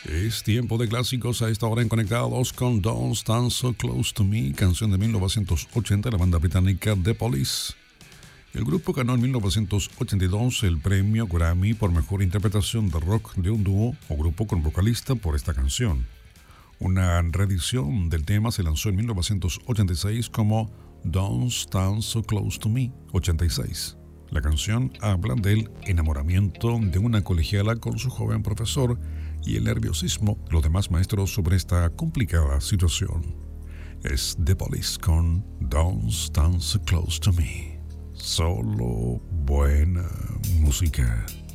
Es tiempo de clásicos a esta hora en Conectados con Don't Stand So Close to Me, canción de 1980 de la banda británica The Police. El grupo ganó en 1982 el premio Grammy por mejor interpretación de rock de un dúo o grupo con vocalista por esta canción. Una reedición del tema se lanzó en 1986 como Don't Stand So Close to Me 86. La canción habla del enamoramiento de una colegiala con su joven profesor y el nerviosismo de los demás maestros sobre esta complicada situación. Es The Police con Don't Stand So Close to Me. Solo buena música.